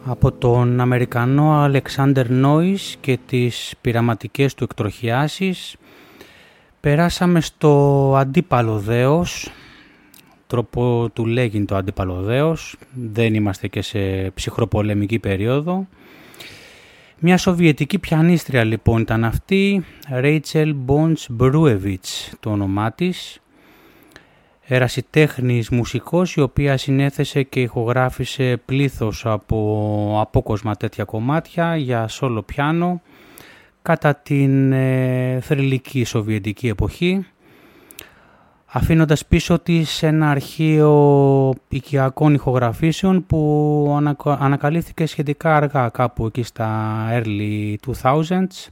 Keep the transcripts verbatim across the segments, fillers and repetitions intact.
Από τον Αμερικανό Alexander Noyes και τις πειραματικές του εκτροχιάσεις περάσαμε στο αντίπαλο δέος, τρόπο του λέγει το αντίπαλο δέος, δεν είμαστε και σε ψυχροπολεμική περίοδο. Μια σοβιετική πιανίστρια λοιπόν ήταν αυτή, Rachel Bones-Bruevich το όνομά της, ερασιτέχνης μουσικός η οποία συνέθεσε και ηχογράφησε πλήθος από απόκοσμα τέτοια κομμάτια για σόλο πιάνο κατά την ε, θρυλική σοβιετική εποχή, αφήνοντας πίσω της ένα αρχείο οικιακών ηχογραφήσεων που ανακα... ανακαλύφθηκε σχετικά αργά, κάπου εκεί στα early two thousands.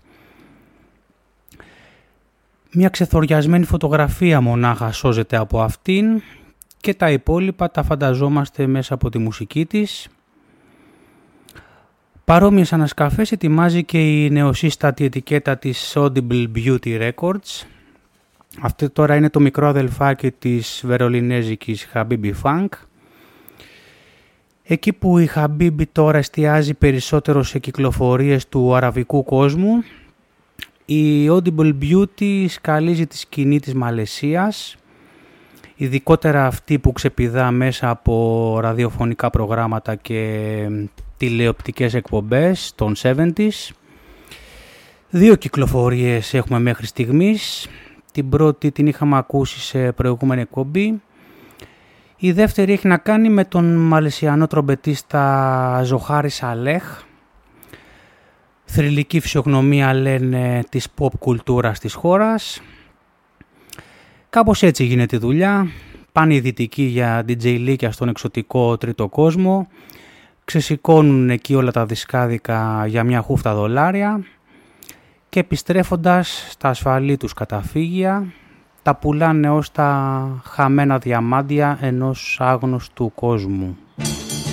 Μια ξεθοριασμένη φωτογραφία μονάχα σώζεται από αυτήν και τα υπόλοιπα τα φανταζόμαστε μέσα από τη μουσική της. Παρόμοιες ανασκαφές ετοιμάζει και η νεοσύστατη ετικέτα της Audible Beauty Records. Αυτό τώρα είναι το μικρό αδελφάκι της βερολινέζικης Habibi Funk. Εκεί που η Habibi τώρα εστιάζει περισσότερο σε κυκλοφορίες του αραβικού κόσμου, η Audible Beauty σκαλίζει τη σκηνή της Μαλαισίας, ειδικότερα αυτή που ξεπηδά μέσα από ραδιοφωνικά προγράμματα και τηλεοπτικές εκπομπές των εβδομήντα. Δύο κυκλοφορίες έχουμε μέχρι στιγμής. Την πρώτη την είχαμε ακούσει σε προηγούμενη εκπομπή. Η δεύτερη έχει να κάνει με τον μαλαισιανό τρομπετίστα Ζωχάρη Σαλέχ. Θρυλική φυσιογνωμία λένε της pop κουλτούρας της χώρας. Κάπως έτσι γίνεται η δουλειά. Πάνε οι δυτικοί για ντι τζέι λίκια στον εξωτικό τρίτο κόσμο. Ξεσηκώνουν εκεί όλα τα δισκάδικα για μια χούφτα δολάρια. Και επιστρέφοντας στα ασφαλή τους καταφύγια, τα πουλάνε ως τα χαμένα διαμάντια ενός άγνωστου κόσμου.